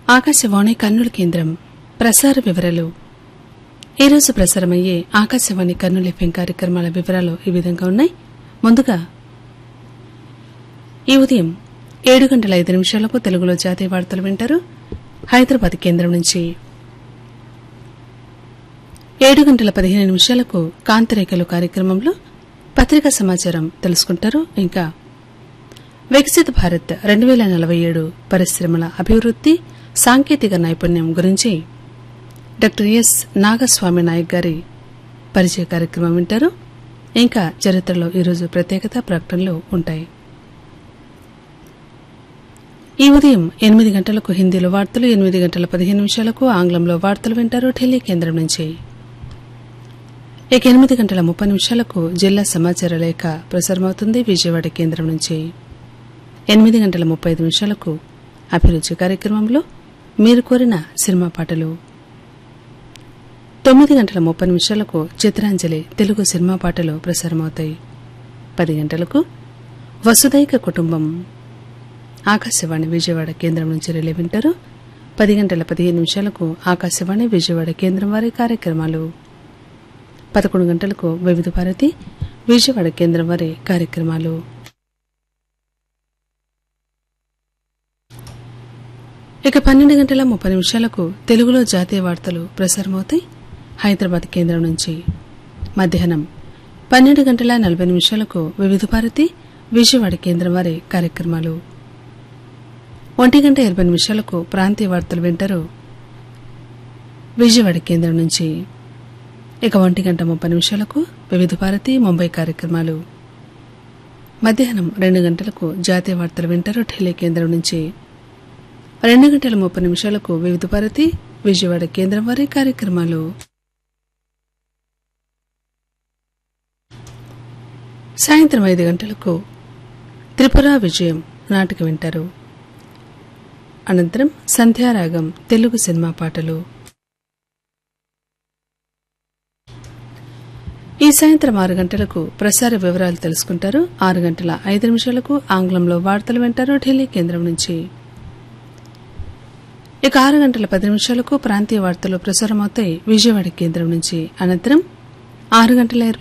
ఆకాశవాణి కర్నూలు కేంద్రం ప్రసార వివరాలు. ఈరోజు ప్రసారమయ్యే ఆకాశవాణి కర్నూలు ఎఫ్ఎం కార్యక్రమాల వివరాలు ఈ విధంగా ఉన్నాయి. ముందుగా ఈ ఉదయం 7:05 తెలుగులో జాతీయ వార్తలు వింటారు హైదరాబాద్ కేంద్రం నుంచి. 7:15 కాంతిరేఖలు కార్యక్రమంలో పత్రికా సమాచారం తెలుసుకుంటారు. ఇంకా వికసిత భారత్ 2047 పరిశ్రమల అభివృద్ది సాంకేతిక నైపుణ్యం గురించి డాక్టర్ ఎస్ నాగస్వామి నాయక్ గారి పరిచయ కార్యక్రమం వింటారు. ఇంకా చరిత్రలో ఈరోజు ప్రత్యేకత ప్రకటనలు ఉంటాయి. ఈ ఉదయం 8 గంటలకు హిందీలో వార్తలు, 8:15 ఆంగ్లంలో వార్తలు వింటారు ఢిల్లీ కేంద్రం నుంచి. ఇక 8:30 జిల్లా సమాచార లేఖ ప్రసారమవుతుంది విజయవాడ కేంద్రం నుంచి. 8:35 అభిరుచి కార్యక్రమంలో మీరు కోరిన సినిమా పాటలు. 9:30 చిత్రాంజలి తెలుగు సినిమా పాటలు ప్రసారమవుతాయి. 10 గంటలకు వసుదైక కుటుంబం ఆకాశవాణి విజయవాడ కేంద్రం నుంచి రిలే వింటారు. 10:15 ఆకాశవాణి విజయవాడ కేంద్రం వారి కార్యక్రమాలు. 11 గంటలకు వివిధ భారతి విజయవాడ కేంద్రం వారి కార్యక్రమాలు. ఇక 12:30 తెలుగులో జాతీయ వార్తలు ప్రసారమవుతాయి హైదరాబాద్ కేంద్రం నుంచి. మధ్యాహ్నం 12:40 వివిధ భారతి విజయవాడ కేంద్రం వారి కార్యక్రమాలు. 1:20 ప్రాంతీయ వార్తలు వింటారు విజయవాడ కేంద్రం నుంచి. ఇక 1:30 వివిధ భారతి ముంబై కార్యక్రమాలు. మధ్యాహ్నం 2 గంటలకు జాతీయ వార్తలు వింటారు ఢిల్లీ కేంద్రం నుంచి. 2:30 వివిధ భారతి విజయవాడ కేంద్రం వారి కార్యక్రమాలు. సాయంత్రం 5 గంటలకు త్రిపుర విజయం నాటక వింటారు. అనంతరం సంధ్యారాగం తెలుగు సినిమా పాటలు. ఈ సాయంత్రం 6 గంటలకు ప్రసార వివరాలు తెలుసుకుంటారు. 6:05 ఆంగ్లంలో వార్తలు వింటారు ఢిల్లీ కేంద్రం నుంచి. ఇక 6:10 ప్రాంతీయ వార్తలు ప్రసారమవుతాయి విజయవాడ కేంద్రం నుంచి. అనంతరం 6:20